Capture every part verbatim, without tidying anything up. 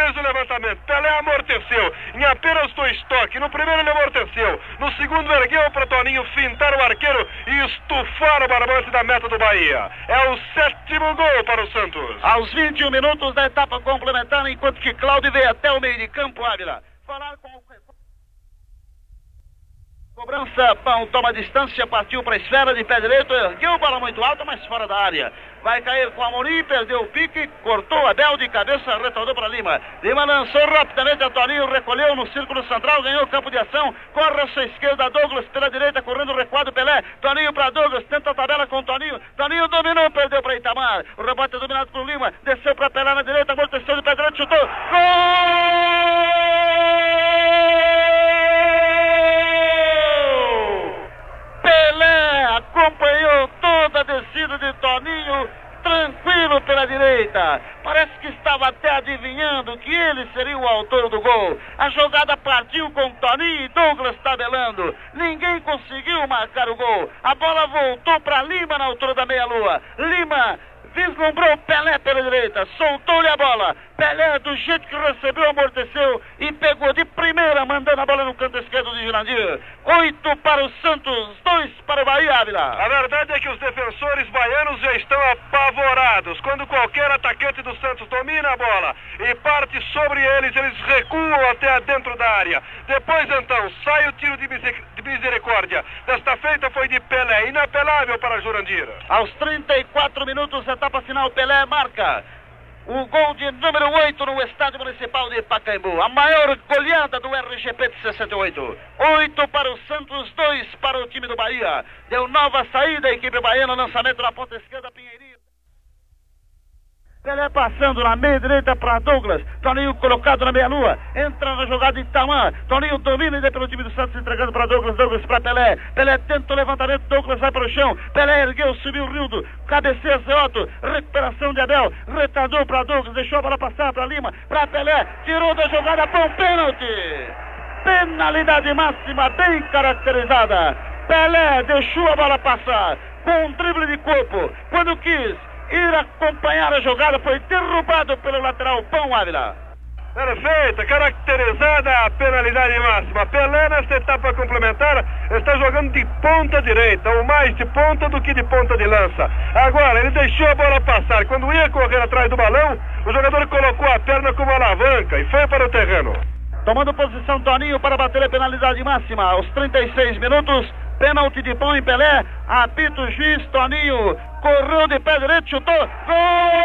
fez o levantamento. Pelé amorteceu em apenas dois toques. No primeiro ele amorteceu. No segundo ergueu para Toninho fintar o arqueiro e estufar o barbante da meta do Bahia. É o sétimo gol para o Santos. Aos vinte e um minutos da etapa complementar, enquanto que Cláudio veio até o meio de campo, Ávila. Falar com o... Cobrança, Pão toma distância, partiu para a esfera de pé direito, ergueu a bola muito alta, mas fora da área. Vai cair com a Amorim, perdeu o pique, cortou Abel de cabeça, retornou para Lima. Lima lançou rapidamente a Toninho, recolheu no círculo central, ganhou o campo de ação, corre à sua esquerda, Douglas pela direita, correndo recuado Pelé. Toninho para Douglas, tenta a tabela com Toninho. Toninho dominou, perdeu para Itamar. O rebote é dominado por Lima, desceu para Pelé na direita, amorteceu de pé direito, chutou. Gol! Pelé acompanhou toda a descida de Toninho, tranquilo pela direita. Parece que estava até adivinhando que ele seria o autor do gol. A jogada partiu com Toninho e Douglas tabelando. Ninguém conseguiu marcar o gol. A bola voltou para Lima na altura da meia-lua. Lima vislumbrou Pelé pela direita, soltou-lhe a bola. Pelé, do jeito que recebeu, amorteceu e pegou de primeira, mandando a bola no canto esquerdo de Jurandir. Oito para o Santos, dois para o Bahia, Ávila. A verdade é que os defensores baianos já estão apavorados. Quando qualquer atacante do Santos domina a bola e parte sobre eles, eles recuam até dentro da área. Depois, então, sai o tiro de misericórdia. Desta feita foi de Pelé, inapelável para Jurandir. Aos trinta e quatro minutos, etapa final, Pelé marca o gol de número oito no Estádio Municipal de Pacaembu. A maior goleada do R G P de sessenta e oito. oito para o Santos, dois para o time do Bahia. Deu nova saída a equipe baiana, lançamento na ponta esquerda, Pinheirinho. Pelé passando na meia direita para Douglas. Toninho colocado na meia-lua. Entra na jogada de Itamar. Toninho domina ainda pelo time do Santos, entregando para Douglas. Douglas para Pelé. Pelé tenta o levantamento. Douglas vai para o chão. Pelé ergueu, subiu o Rildo. Cabeceia Zeoto. Recuperação de Abel. Retardou para Douglas. Deixou a bola passar para Lima. Para Pelé. Tirou da jogada para um pênalti. Penalidade máxima bem caracterizada. Pelé deixou a bola passar com um drible de corpo. Quando quis ir acompanhar a jogada, foi derrubado pelo lateral Pão, Ávila. Perfeita, caracterizada a penalidade máxima. Pelé, nesta etapa complementar, está jogando de ponta direita, ou mais de ponta do que de ponta de lança. Agora, ele deixou a bola passar. Quando ia correr atrás do balão, o jogador colocou a perna como alavanca e foi para o terreno. Tomando posição Toninho para bater a penalidade máxima. Aos trinta e seis minutos, pênalti de Pão em Pelé. Apita o juiz, Toninho correu de pé direito, chutou. Gol!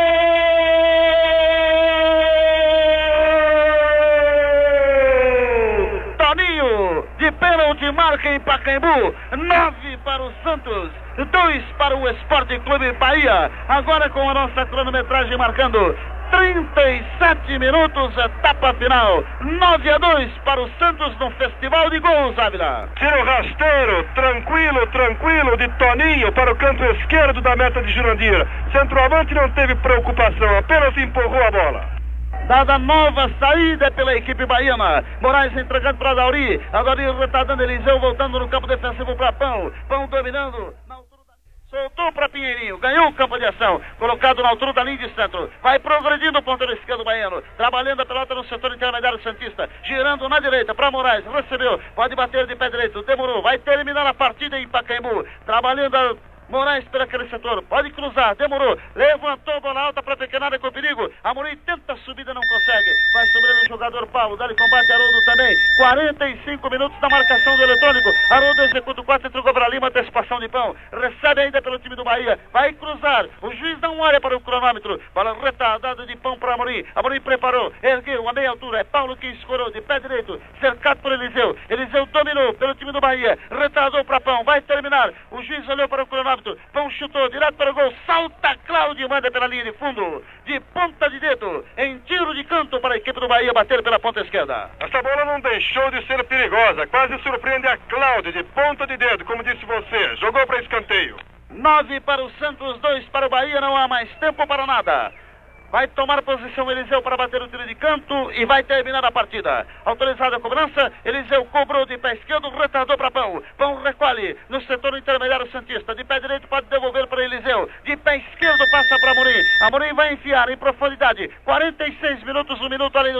Toninho de pênalti marca em Pacaembu. Nove para o Santos, dois para o Esporte Clube Bahia. Agora com a nossa cronometragem marcando trinta e sete minutos, etapa final. nove a dois para o Santos no Festival de Gols, Ávila. Tiro rasteiro, tranquilo, tranquilo, de Toninho para o canto esquerdo da meta de Jurandir. Centroavante não teve preocupação, apenas empurrou a bola. Dada nova saída pela equipe baiana. Moraes entregando para Dauri. A Dauri retardando Eliseu, voltando no campo defensivo para Pão. Pão dominando. Soltou para Pinheirinho, ganhou o campo de ação, colocado na altura da linha de centro, vai progredindo o ponteiro esquerdo baiano, trabalhando a pelota no setor intermediário santista, girando na direita para Moraes, recebeu, pode bater de pé direito, demorou, vai terminar a partida em Pacaembu, trabalhando a Moraes pelo aquele setor, pode cruzar, demorou, levantou a bola alta para pequena área com perigo, Amorim tenta a subida, não consegue, vai sobre o jogador Paulo, dá-lhe combate Haroldo também, quarenta e cinco minutos da marcação do eletrônico, Haroldo executa o quatro, entregou para Lima, antecipação de Pão, recebe ainda pelo time do Bahia, vai cruzar, o juiz não olha para o cronômetro, bola retardada de Pão para Amorim, Amorim preparou, ergueu a meia altura, é Paulo que escorou de pé direito, cercado por Eliseu, Eliseu dominou pelo time do Bahia, retardou para Pão, vai terminar, o juiz olhou para o cronômetro, Pão chutou direto para o gol, salta Cláudio e manda pela linha de fundo, de ponta de dedo, em tiro de canto para a equipe do Bahia bater pela ponta esquerda. Essa bola não deixou de ser perigosa, quase surpreende a Cláudio de ponta de dedo, como disse você, jogou para escanteio. Nove para o Santos, dois para o Bahia, não há mais tempo para nada. Vai tomar posição Eliseu para bater o tiro de canto e vai terminar a partida. Autorizada a cobrança, Eliseu cobrou de pé esquerdo, retardou para Pão. Pão recolhe no setor intermediário santista. De pé direito pode devolver para Eliseu. De pé esquerdo passa para Amorim. Amorim vai enfiar em profundidade. quarenta e seis minutos, um minuto além do